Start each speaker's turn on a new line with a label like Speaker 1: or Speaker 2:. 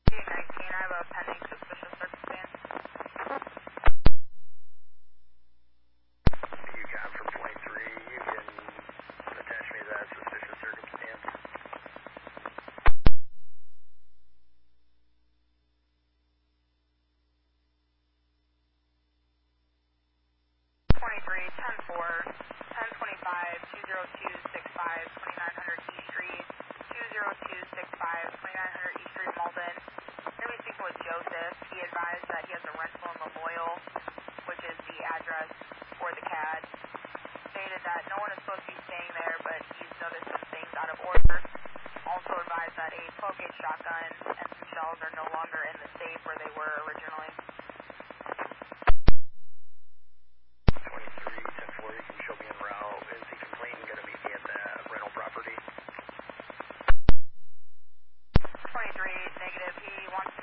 Speaker 1: 19, I have a pending suspicious circumstance.
Speaker 2: You got from 23, you can attach me to that suspicious circumstance.
Speaker 1: 23, 10-4, 1025, 20265, 2900 East Street, 20265, 2900 East Street, Malden. I'm going to be speaking with Joseph. He advised that he has a rental in Memorial, which is the address for the CAD. Stated that no one is supposed to be staying there, but he's noticed some things out of order. Also advised that a 12-gauge shotgun and some shells are no longer in the safe where they were originally.
Speaker 2: 23, 10-4, you can show me en route. Is he complaining going to meet me at the rental property?
Speaker 1: 23, negative. He wants to